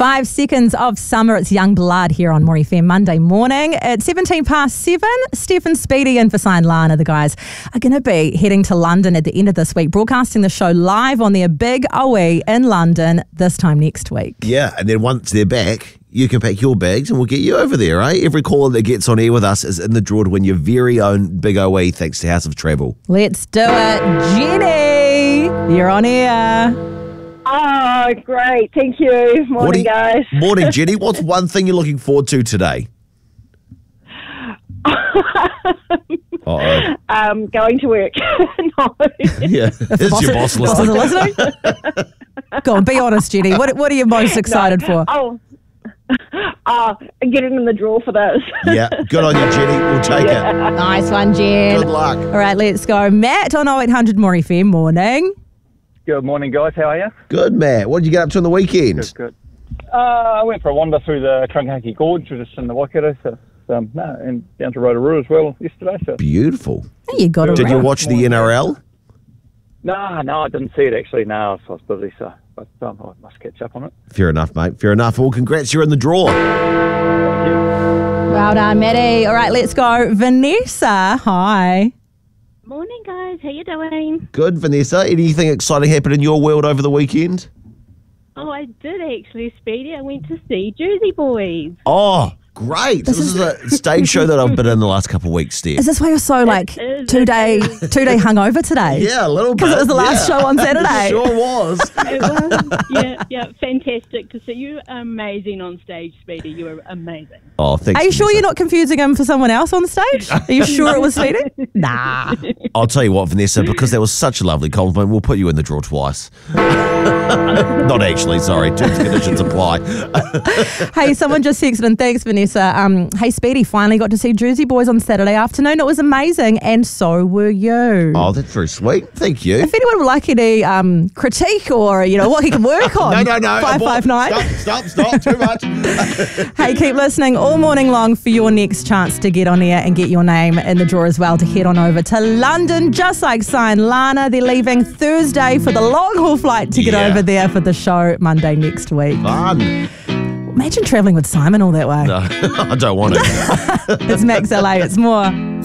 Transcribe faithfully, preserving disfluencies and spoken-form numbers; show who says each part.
Speaker 1: Five seconds of summer. It's Young Blood here on More F M Monday morning at seventeen past seven. Steph and Speedy in for Sign Lana. The guys are going to be heading to London at the end of this week, broadcasting the show live on their big O E in London this time next week.
Speaker 2: Yeah, and then once they're back, you can pack your bags and we'll get you over there, eh? Every caller that gets on air with us is in the draw to win your very own big O E thanks to House of Travel.
Speaker 1: Let's do it. Jenny, you're on air.
Speaker 3: Oh, great. Thank you. Morning,
Speaker 2: you,
Speaker 3: guys.
Speaker 2: Morning, Jenny. What's one thing you're looking forward to today? Uh-oh.
Speaker 3: Um, going to work. No.
Speaker 2: Yeah. Is your boss listening?
Speaker 1: listening? Go on, be honest, Jenny. What, what are you most excited
Speaker 3: no.
Speaker 1: for?
Speaker 3: Oh, uh, getting in the draw for this.
Speaker 2: Yeah, good on you, Jenny. We'll take
Speaker 3: Yeah.
Speaker 2: it.
Speaker 1: Nice one, Jen.
Speaker 2: Good luck.
Speaker 1: All right, let's go. Matt on oh eight hundred More F M. Morning.
Speaker 4: Good morning, guys. How are you?
Speaker 2: Good, Matt. What did you get up to on the weekend?
Speaker 4: Good, good. Uh, I went for a wander through the Trunghaki Gorge, which is in the Waikato, so, um, no, and down to Rotorua as well yesterday. So.
Speaker 2: Beautiful.
Speaker 1: You got it.
Speaker 2: Did you watch the N R L?
Speaker 4: No, no, I didn't see it actually. No, I was busy, so but um, I must catch up on it.
Speaker 2: Fair enough, mate. Fair enough. Well, congrats. You're in the draw.
Speaker 4: Thank you.
Speaker 1: Well done, Maddie. All right, let's go. Vanessa, hi.
Speaker 5: Morning, guys. How you doing?
Speaker 2: Good, Vanessa. Anything exciting happen in your world over the weekend?
Speaker 5: Oh, I did actually, Speedy. I went to see Jersey Boys.
Speaker 2: Oh, great. This, this is, is a stage show that I've been in the last couple of weeks, Steph.
Speaker 1: Is this why you're so, like,
Speaker 5: is,
Speaker 1: two day two day hungover today?
Speaker 2: Yeah, a little bit.
Speaker 1: Because it was the last
Speaker 2: yeah.
Speaker 1: show on Saturday.
Speaker 2: It sure was.
Speaker 5: It was, yeah, yeah, fantastic to see you. Amazing on stage, Speedy. You were amazing.
Speaker 2: Oh, thanks.
Speaker 1: Are you sure
Speaker 2: Vanessa.
Speaker 1: you're not confusing him for someone else on stage? Are you sure it was Speedy? Nah.
Speaker 2: I'll tell you what, Vanessa, because that was such a lovely compliment, we'll put you in the draw twice. Not actually, sorry. Terms and conditions apply.
Speaker 1: Hey, someone just texted in. Thanks, Vanessa. Um, hey, Speedy, finally got to see Jersey Boys on Saturday afternoon. It was amazing, and so were you.
Speaker 2: Oh, that's very sweet. Thank you.
Speaker 1: If anyone would like any um, critique or, you know, what he can work on,
Speaker 2: no, no, no.
Speaker 1: five five nine.
Speaker 2: Stop, stop, stop. Too much.
Speaker 1: Hey, keep listening all morning long for your next chance to get on air and get your name in the draw as well to head on over to London, just like Sign Lana. They're leaving Thursday for the long haul flight to get
Speaker 2: Yeah.
Speaker 1: over there for the show Monday next week.
Speaker 2: Fun.
Speaker 1: Imagine travelling with Simon all that way.
Speaker 2: No, I don't want to.
Speaker 1: It's Max L A. It's more.